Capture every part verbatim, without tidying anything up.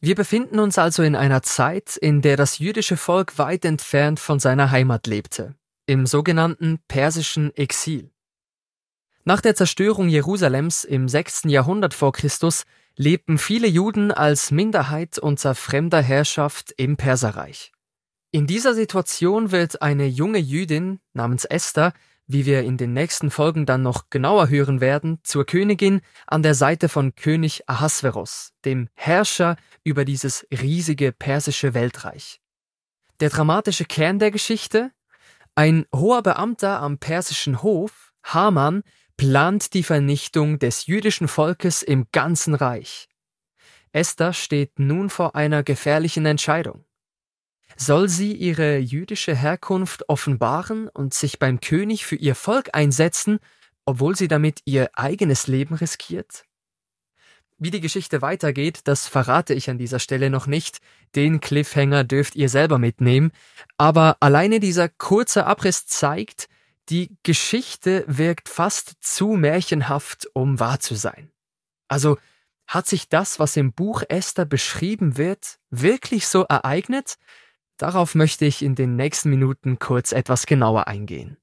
Wir befinden uns also in einer Zeit, in der das jüdische Volk weit entfernt von seiner Heimat lebte, im sogenannten persischen Exil. Nach der Zerstörung Jerusalems im sechsten Jahrhundert vor Christus lebten viele Juden als Minderheit unter fremder Herrschaft im Perserreich. In dieser Situation wird eine junge Jüdin namens Esther, wie wir in den nächsten Folgen dann noch genauer hören werden, zur Königin an der Seite von König Ahasveros, dem Herrscher über dieses riesige persische Weltreich. Der dramatische Kern der Geschichte? Ein hoher Beamter am persischen Hof, Haman, plant die Vernichtung des jüdischen Volkes im ganzen Reich. Esther steht nun vor einer gefährlichen Entscheidung. Soll sie ihre jüdische Herkunft offenbaren und sich beim König für ihr Volk einsetzen, obwohl sie damit ihr eigenes Leben riskiert? Wie die Geschichte weitergeht, das verrate ich an dieser Stelle noch nicht. Den Cliffhanger dürft ihr selber mitnehmen. Aber alleine dieser kurze Abriss zeigt, die Geschichte wirkt fast zu märchenhaft, um wahr zu sein. Also hat sich das, was im Buch Esther beschrieben wird, wirklich so ereignet? Darauf möchte ich in den nächsten Minuten kurz etwas genauer eingehen.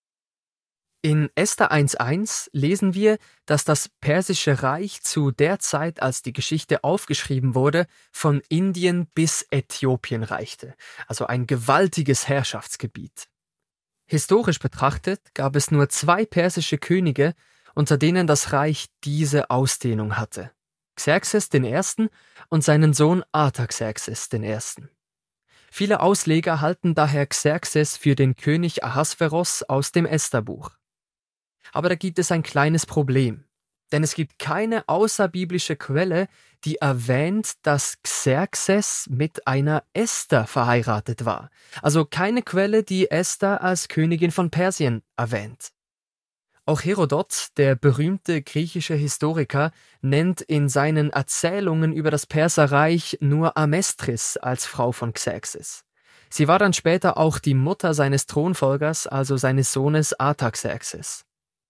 In Esther eins Punkt eins lesen wir, dass das persische Reich zu der Zeit, als die Geschichte aufgeschrieben wurde, von Indien bis Äthiopien reichte, also ein gewaltiges Herrschaftsgebiet. Historisch betrachtet gab es nur zwei persische Könige, unter denen das Reich diese Ausdehnung hatte: Xerxes den Ersten und seinen Sohn Artaxerxes den Ersten. Viele Ausleger halten daher Xerxes für den König Ahasveros aus dem Estherbuch. Aber da gibt es ein kleines Problem, denn es gibt keine außerbiblische Quelle, die erwähnt, dass Xerxes mit einer Esther verheiratet war. Also keine Quelle, die Esther als Königin von Persien erwähnt. Auch Herodot, der berühmte griechische Historiker, nennt in seinen Erzählungen über das Perserreich nur Amestris als Frau von Xerxes. Sie war dann später auch die Mutter seines Thronfolgers, also seines Sohnes Artaxerxes.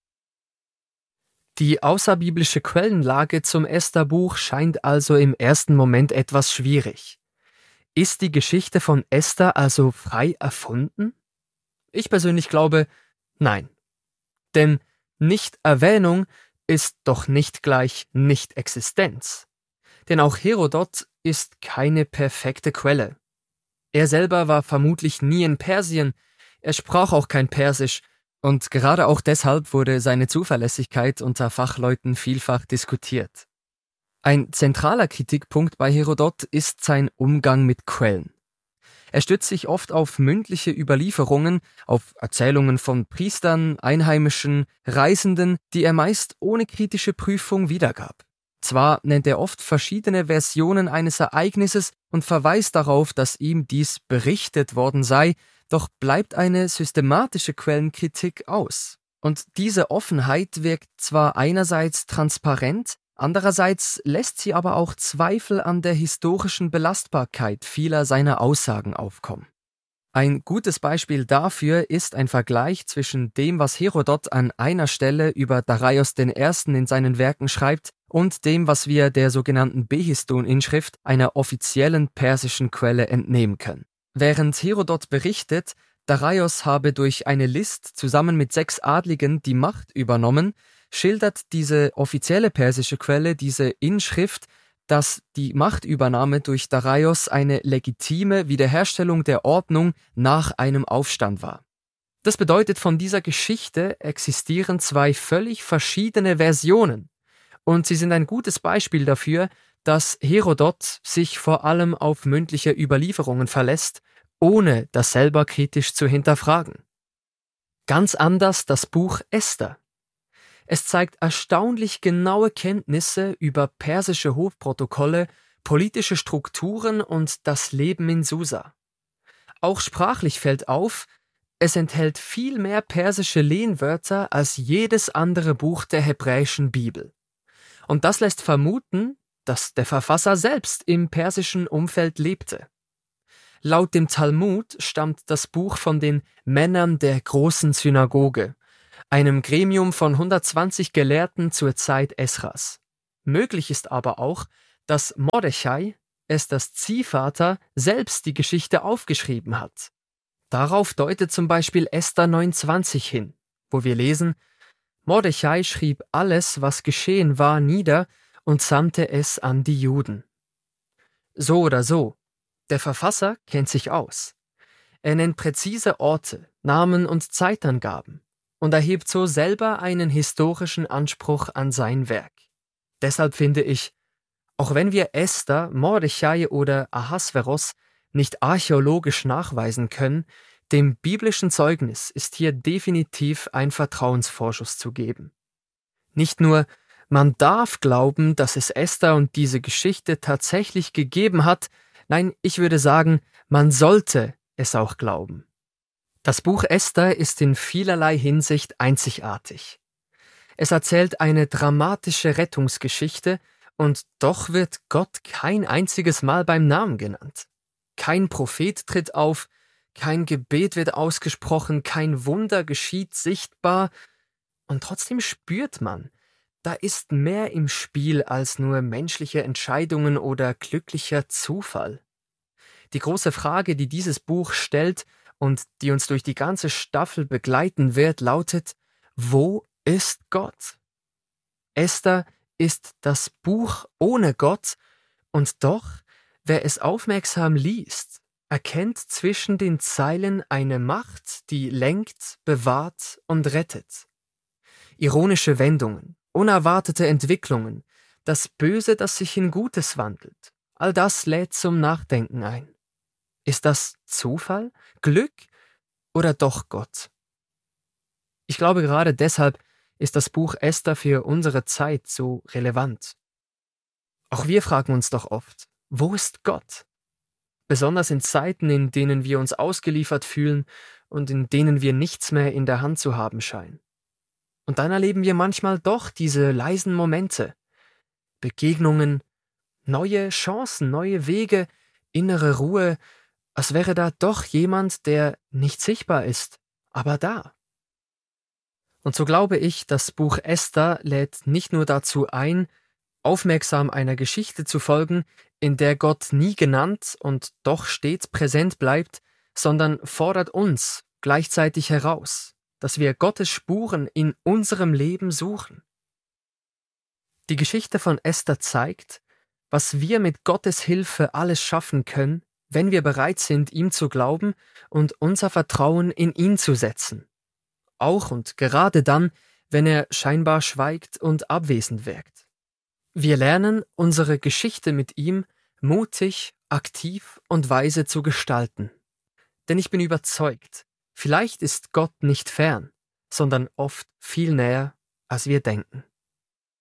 Die außerbiblische Quellenlage zum Estherbuch scheint also im ersten Moment etwas schwierig. Ist die Geschichte von Esther also frei erfunden? Ich persönlich glaube, nein. Denn Nicht-Erwähnung ist doch nicht gleich Nicht-Existenz. Denn auch Herodot ist keine perfekte Quelle. Er selber war vermutlich nie in Persien, er sprach auch kein Persisch, und gerade auch deshalb wurde seine Zuverlässigkeit unter Fachleuten vielfach diskutiert. Ein zentraler Kritikpunkt bei Herodot ist sein Umgang mit Quellen. Er stützt sich oft auf mündliche Überlieferungen, auf Erzählungen von Priestern, Einheimischen, Reisenden, die er meist ohne kritische Prüfung wiedergab. Zwar nennt er oft verschiedene Versionen eines Ereignisses und verweist darauf, dass ihm dies berichtet worden sei, doch bleibt eine systematische Quellenkritik aus. Und diese Offenheit wirkt zwar einerseits transparent, andererseits lässt sie aber auch Zweifel an der historischen Belastbarkeit vieler seiner Aussagen aufkommen. Ein gutes Beispiel dafür ist ein Vergleich zwischen dem, was Herodot an einer Stelle über Darius den Ersten in seinen Werken schreibt, und dem, was wir der sogenannten Behistun-Inschrift, einer offiziellen persischen Quelle, entnehmen können. Während Herodot berichtet, Darius habe durch eine List zusammen mit sechs Adligen die Macht übernommen, schildert diese offizielle persische Quelle, diese Inschrift, dass die Machtübernahme durch Darius eine legitime Wiederherstellung der Ordnung nach einem Aufstand war. Das bedeutet, von dieser Geschichte existieren zwei völlig verschiedene Versionen, und sie sind ein gutes Beispiel dafür, dass Herodot sich vor allem auf mündliche Überlieferungen verlässt, ohne das selber kritisch zu hinterfragen. Ganz anders das Buch Esther. Es zeigt erstaunlich genaue Kenntnisse über persische Hofprotokolle, politische Strukturen und das Leben in Susa. Auch sprachlich fällt auf, es enthält viel mehr persische Lehnwörter als jedes andere Buch der hebräischen Bibel. Und das lässt vermuten, dass der Verfasser selbst im persischen Umfeld lebte. Laut dem Talmud stammt das Buch von den Männern der großen Synagoge, einem Gremium von hundertzwanzig Gelehrten zur Zeit Esras. Möglich ist aber auch, dass Mordechai Esthers Ziehvater selbst die Geschichte aufgeschrieben hat. Darauf deutet zum Beispiel Esther neunundzwanzig hin, wo wir lesen: Mordechai schrieb alles, was geschehen war, nieder und sandte es an die Juden. So oder so, der Verfasser kennt sich aus. Er nennt präzise Orte, Namen und Zeitangaben und erhebt so selber einen historischen Anspruch an sein Werk. Deshalb finde ich, auch wenn wir Esther, Mordechai oder Ahasveros nicht archäologisch nachweisen können, dem biblischen Zeugnis ist hier definitiv ein Vertrauensvorschuss zu geben. Nicht nur, man darf glauben, dass es Esther und diese Geschichte tatsächlich gegeben hat, nein, ich würde sagen, man sollte es auch glauben. Das Buch Esther ist in vielerlei Hinsicht einzigartig. Es erzählt eine dramatische Rettungsgeschichte und doch wird Gott kein einziges Mal beim Namen genannt. Kein Prophet tritt auf, kein Gebet wird ausgesprochen, kein Wunder geschieht sichtbar und trotzdem spürt man, da ist mehr im Spiel als nur menschliche Entscheidungen oder glücklicher Zufall. Die große Frage, die dieses Buch stellt und die uns durch die ganze Staffel begleiten wird, lautet: Wo ist Gott? Esther ist das Buch ohne Gott, und doch, wer es aufmerksam liest, erkennt zwischen den Zeilen eine Macht, die lenkt, bewahrt und rettet. Ironische Wendungen, unerwartete Entwicklungen, das Böse, das sich in Gutes wandelt, all das lädt zum Nachdenken ein. Ist das Zufall, Glück oder doch Gott? Ich glaube, gerade deshalb ist das Buch Esther für unsere Zeit so relevant. Auch wir fragen uns doch oft, wo ist Gott? Besonders in Zeiten, in denen wir uns ausgeliefert fühlen und in denen wir nichts mehr in der Hand zu haben scheinen. Und dann erleben wir manchmal doch diese leisen Momente, Begegnungen, neue Chancen, neue Wege, innere Ruhe, als wäre da doch jemand, der nicht sichtbar ist, aber da. Und so glaube ich, das Buch Esther lädt nicht nur dazu ein, aufmerksam einer Geschichte zu folgen, in der Gott nie genannt und doch stets präsent bleibt, sondern fordert uns gleichzeitig heraus, dass wir Gottes Spuren in unserem Leben suchen. Die Geschichte von Esther zeigt, was wir mit Gottes Hilfe alles schaffen können, wenn wir bereit sind, ihm zu glauben und unser Vertrauen in ihn zu setzen. Auch und gerade dann, wenn er scheinbar schweigt und abwesend wirkt. Wir lernen, unsere Geschichte mit ihm mutig, aktiv und weise zu gestalten. Denn ich bin überzeugt, vielleicht ist Gott nicht fern, sondern oft viel näher, als wir denken.